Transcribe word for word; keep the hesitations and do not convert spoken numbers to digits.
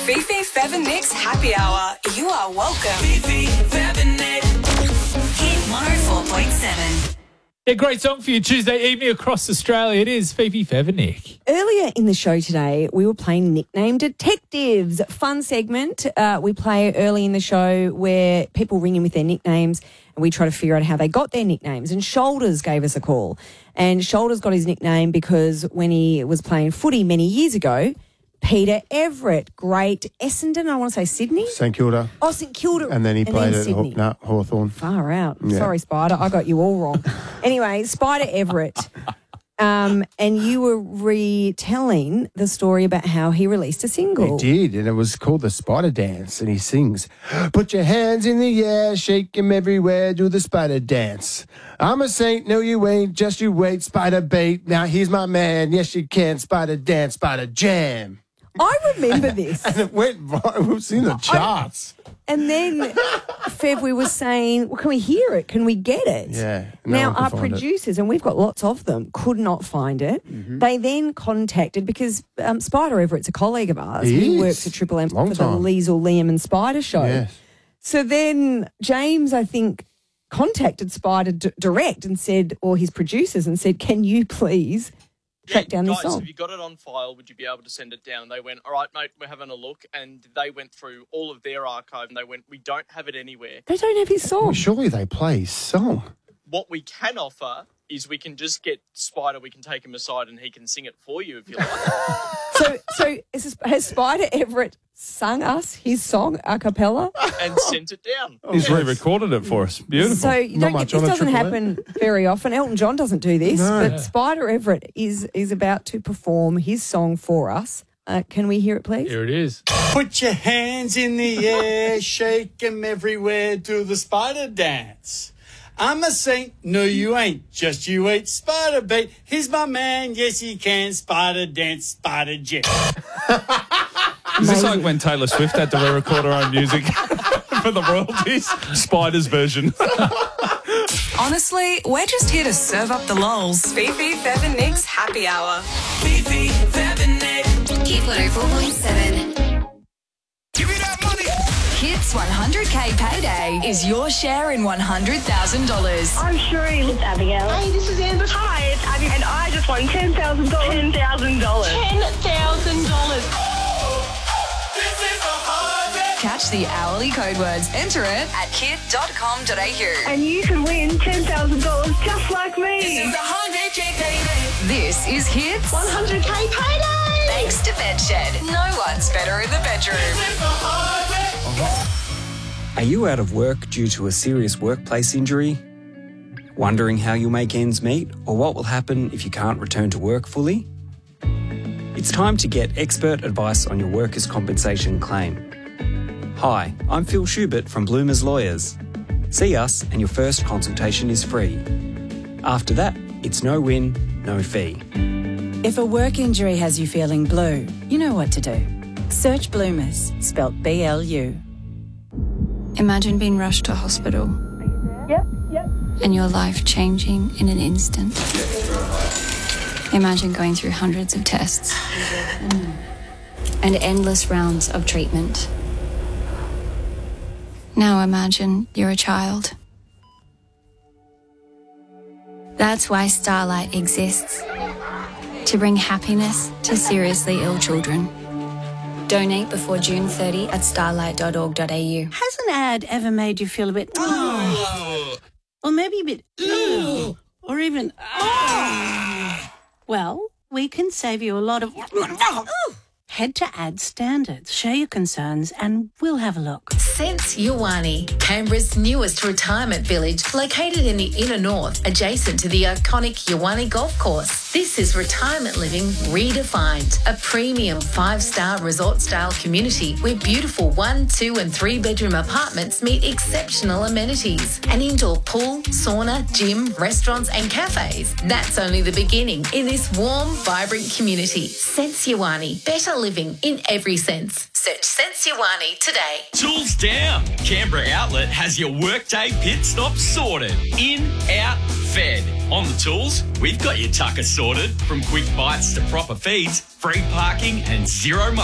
Fifi, Fev and Nick's Happy Hour. You are welcome. Fifi, Fev and Nick. Hit one oh four point seven. A great song for you Tuesday evening across Australia. It is Fifi, Fev and Nick. Earlier in the show today, we were playing Nickname Detectives. Fun segment uh, we play early in the show where people ring in with their nicknames and we try to figure out how they got their nicknames. And Shoulders gave us a call. And Shoulders got his nickname because when he was playing footy many years ago, Peter Everett, great Essendon, I want to say Sydney? St Kilda. Oh, St Kilda. And then he played at Sydney. Haw- no, Hawthorn. Far out. Yeah. Sorry, Spider. I got you all wrong. Anyway, Spider Everett. Um, and you were retelling the story about how he released a single. He did, and it was called The Spider Dance, and he sings, put your hands in the air, shake 'em everywhere, do the spider dance. I'm a saint, no you ain't, just you wait, spider bait. Now he's my man, yes you can, spider dance, spider jam. I remember this. And it went right, it was in the charts. And then, Fev, we were saying, well, can we hear it? Can we get it? Yeah. no Now, one can our find it. producers, and we've got lots of them, could not find it. Mm-hmm. They then contacted, because um, Spider Everett's a colleague of ours. He is. works at Triple M Long for time. the Liesl, Liam and Spider show. Yes. So then James, I think, contacted Spider d- direct and said, or his producers, and said, can you please track down guys, this song? have you got it on file? Would you be able to send it down? And they went, all right, mate, we're having a look. And they went through all of their archive and they went, we don't have it anywhere. They don't have his song. Well, surely they play his song. What we can offer is we can just get Spider, we can take him aside and he can sing it for you if you like. So, so is this, has Spider Everett sung us his song a cappella? and sent it down. He's re-recorded it for us. Beautiful. So you Not don't get, much this on a doesn't Triple happen very often. Elton John doesn't do this, No. but Spider Everett is is about to perform his song for us. Uh, can we hear it, please? Here it is. Put your hands in the air, shake 'em everywhere, do the spider dance. I'm a saint, no you ain't, just you wait, spider bait. He's my man, yes he can, spider dance, spider jet. Is this like when Taylor Swift had to re-record her own music for the royalties? Spider's version. Honestly, we're just here to serve up the lols. Fifi, Fev and Nick's Happy Hour. Fifi, Fev and Nick. Hit one oh four point seven. Give me that money. Hits one hundred K payday is your share in one hundred thousand dollars. I'm Sheree. It's Abigail. Hey, this is Amber. Hi, it's Abby. And I just won ten thousand dollars. ten thousand dollars. ten thousand dollars. Catch the hourly code words. Enter it at hit dot com dot a u. And you can win ten thousand dollars just like me. This is a one hundred K payday. This is Hits. one hundred K payday. Thanks to Bedshed. No one's better in the bedroom. Are you out of work due to a serious workplace injury? Wondering how you'll make ends meet or what will happen if you can't return to work fully? It's time to get expert advice on your workers' compensation claim. Hi, I'm Phil Schubert from Bloomers Lawyers. See us and your first consultation is free. After that, it's no win, no fee. If a work injury has you feeling blue, you know what to do. Search Bloomers, spelt B L U. Imagine being rushed to hospital. Yep, yep. And your life changing in an instant. Imagine going through hundreds of tests and endless rounds of treatment. Now imagine you're a child. That's why Starlight exists. To bring happiness to seriously ill children. Donate before June thirtieth at starlight dot org dot a u. Has an ad ever made you feel a bit... Oh. Or maybe a bit... Oh. Or even... Oh. Well, we can save you a lot of... Head to Ad Standards, share your concerns, and we'll have a look. Sense Yawani, Canberra's newest retirement village, located in the inner north, adjacent to the iconic Yawani Golf Course. This is retirement living redefined, a premium five-star resort-style community where beautiful one, two and three-bedroom apartments meet exceptional amenities. An indoor pool, sauna, gym, restaurants and cafes. That's only the beginning in this warm, vibrant community. Sense Yawani, better living in every sense. Search Sense Yawani today. Tools down. Canberra Outlet has your workday pit stop sorted. In, out, fed. On the tools, we've got your tucker sorted. From quick bites to proper feeds, free parking and zero